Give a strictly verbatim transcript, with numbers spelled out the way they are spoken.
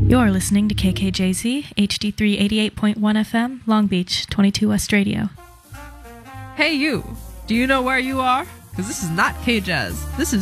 You're listening to K K J Z, H D three eighty-eight point one F M, Long Beach, twenty-two West Radio. Hey you, do you know where you are? Because this is not K-Jazz. This is